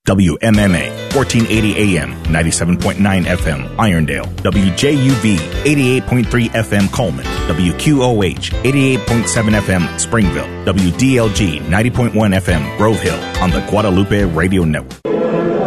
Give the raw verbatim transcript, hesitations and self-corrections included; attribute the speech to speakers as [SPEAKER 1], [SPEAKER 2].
[SPEAKER 1] W M M A, fourteen eighty A M, ninety-seven point nine F M, Irondale. W J U V, eighty-eight point three F M, Coleman. W Q O H, eighty-eight point seven F M, Springville. W D L G, ninety point one F M, Grove Hill, on the Guadalupe Radio Network.